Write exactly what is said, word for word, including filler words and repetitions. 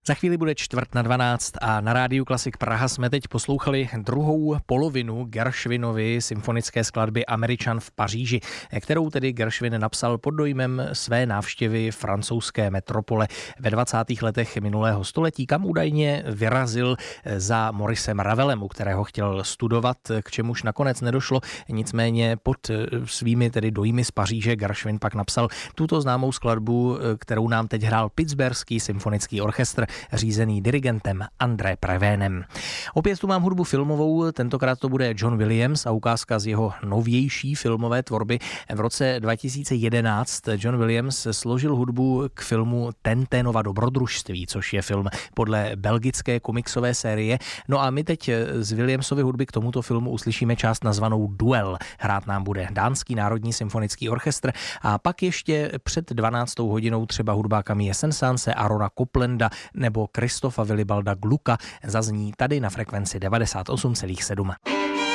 Za chvíli bude čtvrt na dvanáct a na rádiu Klasik Praha jsme teď poslouchali druhou polovinu Gershwinovy symfonické skladby Američan v Paříži, kterou tedy Gershwin napsal pod dojmem své návštěvy francouzské metropole ve dvacátých letech minulého století, kam údajně vyrazil za Mauricem Ravelem, u kterého chtěl studovat, k čemuž nakonec nedošlo. Nicméně pod svými tedy dojmy z Paříže Gershwin pak napsal tuto známou skladbu, kterou nám teď hrál Pittsburghský symfonický orchestr, řízený dirigentem André Prévénem. Opět tu mám hudbu filmovou, tentokrát to bude John Williams a ukázka z jeho novější filmové tvorby. V roce dva tisíce jedenáct John Williams složil hudbu k filmu Tintinova dobrodružství, což je film podle belgické komiksové série. No a my teď z Williamsovy hudby k tomuto filmu uslyšíme část nazvanou Duel. Hrát nám bude Dánský národní symfonický orchestr a pak ještě před dvanáctou hodinou třeba hudba Camille Saint-Saënse, Arona Coplanda nebo Kristofa Vilibalda Glucka zazní tady na frekvenci devadesát osm celá sedm.